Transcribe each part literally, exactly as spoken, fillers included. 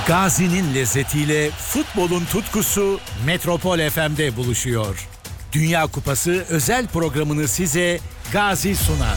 Gazi'nin lezzetiyle futbolun tutkusu Metropol F M'de buluşuyor. Dünya Kupası özel programını size Gazi sunar.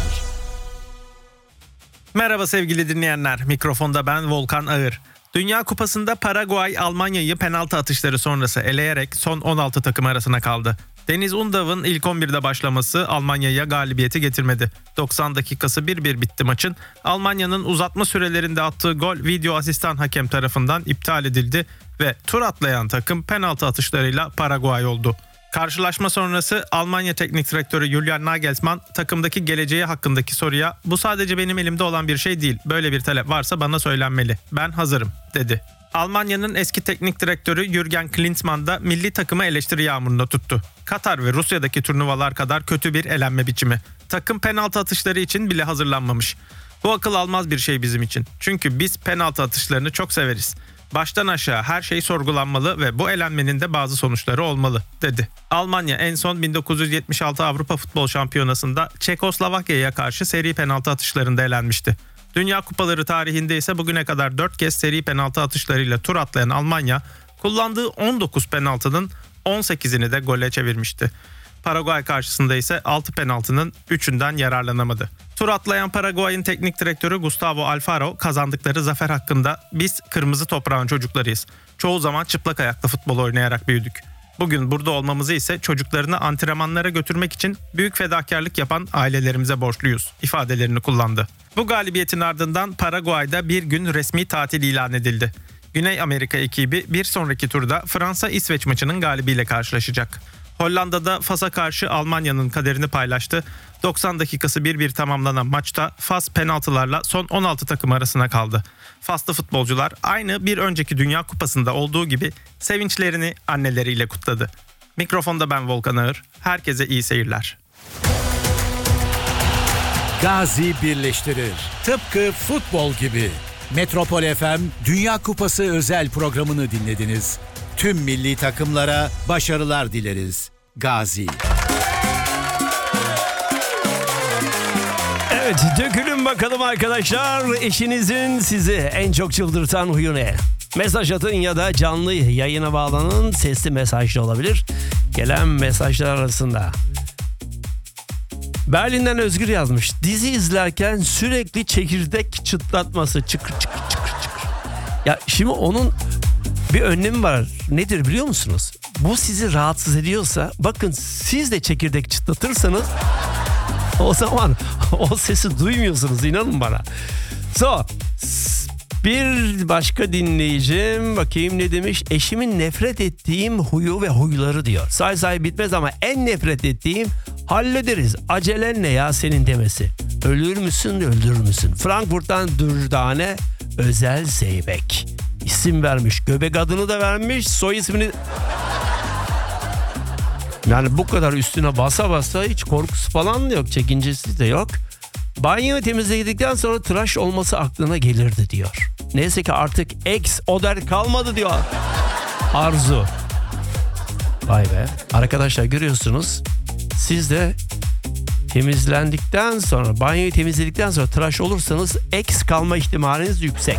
Merhaba sevgili dinleyenler, mikrofonda ben Volkan Ağır. Dünya Kupası'nda Paraguay Almanya'yı penaltı atışları sonrası eleyerek son on altı takım arasına kaldı. Deniz Undav'ın ilk on birde başlaması Almanya'ya galibiyeti getirmedi. doksan dakikası bir bir bitti maçın. Almanya'nın uzatma sürelerinde attığı gol video asistan hakem tarafından iptal edildi ve tur atlayan takım penaltı atışlarıyla Paraguay oldu. Karşılaşma sonrası Almanya Teknik Direktörü Julian Nagelsmann takımdaki geleceği hakkındaki soruya "Bu sadece benim elimde olan bir şey değil. Böyle bir talep varsa bana söylenmeli. Ben hazırım." dedi. Almanya'nın eski teknik direktörü Jürgen Klinsmann da milli takımı eleştiri yağmuruna tuttu. Katar ve Rusya'daki turnuvalar kadar kötü bir elenme biçimi. Takım penaltı atışları için bile hazırlanmamış. Bu akıl almaz bir şey bizim için. Çünkü biz penaltı atışlarını çok severiz. Baştan aşağı her şey sorgulanmalı ve bu elenmenin de bazı sonuçları olmalı, dedi. Almanya en son bin dokuz yüz yetmiş altı Avrupa Futbol Şampiyonası'nda Çekoslovakya'ya karşı seri penaltı atışlarında elenmişti. Dünya Kupaları tarihinde ise bugüne kadar dört kez seri penaltı atışlarıyla tur atlayan Almanya, kullandığı on dokuz penaltının on sekizini de gole çevirmişti. Paraguay karşısında ise altı penaltının üçünden yararlanamadı. Tur atlayan Paraguay'ın teknik direktörü Gustavo Alfaro kazandıkları zafer hakkında "Biz kırmızı toprağın çocuklarıyız. Çoğu zaman çıplak ayakla futbol oynayarak büyüdük. Bugün burada olmamızı ise çocuklarını antrenmanlara götürmek için büyük fedakarlık yapan ailelerimize borçluyuz" ifadelerini kullandı. Bu galibiyetin ardından Paraguay'da bir gün resmi tatil ilan edildi. Güney Amerika ekibi bir sonraki turda Fransa-İsveç maçının galibiyle karşılaşacak. Hollanda'da Fas'a karşı Almanya'nın kaderini paylaştı. doksan dakikası bir bir tamamlanan maçta Fas penaltılarla son on altı takım arasına kaldı. Faslı futbolcular aynı bir önceki Dünya Kupası'nda olduğu gibi sevinçlerini anneleriyle kutladı. Mikrofonda ben Volkan Ağır. Herkese iyi seyirler. Gazi birleştirir. Tıpkı futbol gibi. Metropol F M Dünya Kupası özel programını dinlediniz. Tüm milli takımlara başarılar dileriz. Gazi. Evet, dökülün bakalım arkadaşlar. Eşinizin sizi en çok çıldırtan huyu ne? Mesaj atın ya da canlı yayına bağlanın. Sesli mesaj da olabilir. Gelen mesajlar arasında. Berlin'den Özgür yazmış. Dizi izlerken sürekli çekirdek çıtlatması. Çıkır çıkır çıkır çıkır. Ya şimdi onun bir önlemi var. Nedir biliyor musunuz? Bu sizi rahatsız ediyorsa bakın siz de çekirdek çıtlatırsanız o zaman o sesi duymuyorsunuz, inanın bana. So, bir başka dinleyicim bakayım ne demiş? Eşimin nefret ettiğim huyu ve huyları diyor. Say say bitmez ama en nefret ettiğim hallederiz. Acelen ne ya senin demesi. Ölür müsün öldürür müsün? Frankfurt'tan Dürdane Özel Zeybek. İsim vermiş. Göbek adını da vermiş. Soy ismini... Yani bu kadar üstüne basa basa hiç korkusu falan da yok. Çekincesi de yok. Banyoyu temizledikten sonra tıraş olması aklına gelirdi diyor. Neyse ki artık ex oder kalmadı diyor. Arzu. Vay be. Arkadaşlar görüyorsunuz. Siz de temizlendikten sonra, banyoyu temizledikten sonra tıraş olursanız ex kalma ihtimaliniz yüksek.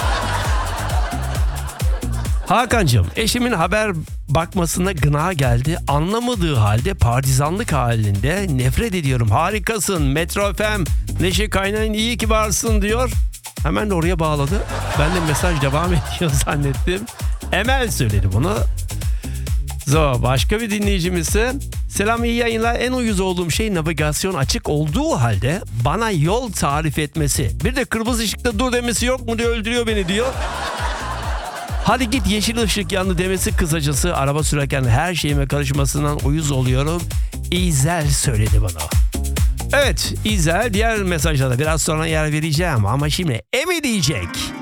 Hakan'cığım, eşimin haber bakmasına gına geldi. Anlamadığı halde partizanlık halinde nefret ediyorum. Harikasın Metro F M. Neşe Kaynay'ın iyi ki varsın diyor. Hemen de oraya bağladı. Ben de mesaj devam ediyor zannettim. Emel söyledi bunu. So, başka bir dinleyicimiz ise selam iyi yayınlar. En uyuz olduğum şey navigasyon açık olduğu halde bana yol tarif etmesi. Bir de kırmızı ışıkta dur demesi yok mu diye öldürüyor beni diyor. Hadi git yeşil ışık yandı demesi kısacası araba sürerken her şeyime karışmasından uyuz oluyorum. İzel söyledi bana. Evet İzel diğer mesajlara biraz sonra yer vereceğim ama şimdi Emi diyecek.